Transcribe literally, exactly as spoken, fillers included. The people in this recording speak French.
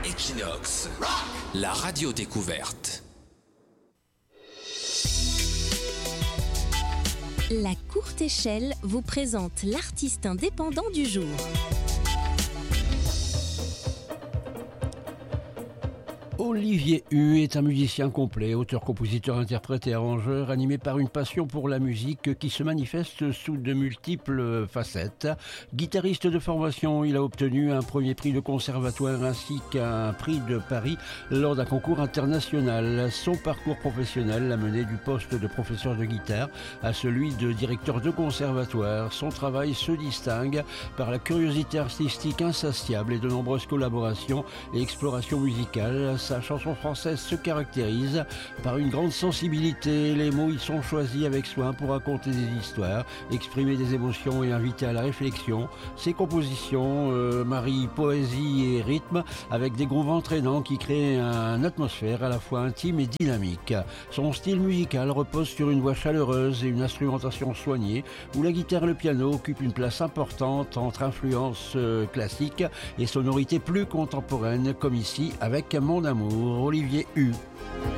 Equinox, la radio découverte. La courte échelle vous présente l'artiste indépendant du jour. Olivier Hu est un musicien complet, auteur, compositeur, interprète et arrangeur, animé par une passion pour la musique qui se manifeste sous de multiples facettes. Guitariste de formation, il a obtenu un premier prix de conservatoire ainsi qu'un prix de Paris lors d'un concours international. Son parcours professionnel l'a mené du poste de professeur de guitare à celui de directeur de conservatoire. Son travail se distingue par la curiosité artistique insatiable et de nombreuses collaborations et explorations musicales. Sa chanson française se caractérise par une grande sensibilité. Les mots y sont choisis avec soin pour raconter des histoires, exprimer des émotions et inviter à la réflexion. Ses compositions euh, marient poésie et rythme avec des grooves entraînants qui créent une atmosphère à la fois intime et dynamique. Son style musical repose sur une voix chaleureuse et une instrumentation soignée où la guitare et le piano occupent une place importante entre influences euh, classiques et sonorités plus contemporaines comme ici avec Mon Amour, Olivier Hu.